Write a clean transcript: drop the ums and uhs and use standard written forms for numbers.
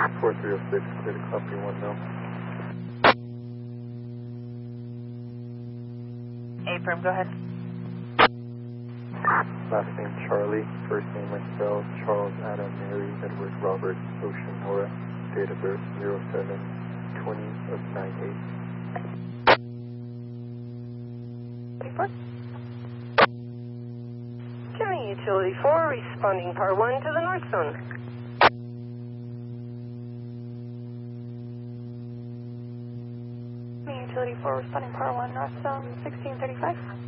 4306, clear to copy 1 mil. Affirm, go ahead. Last name Charlie, first name myself, Charles Adam Mary Edward Robert Ocean Nora, date of birth 07/20 of 98. 24. County Utility 4, responding par 1 to the north zone. County Utility 4, responding par 1, north zone, 1635.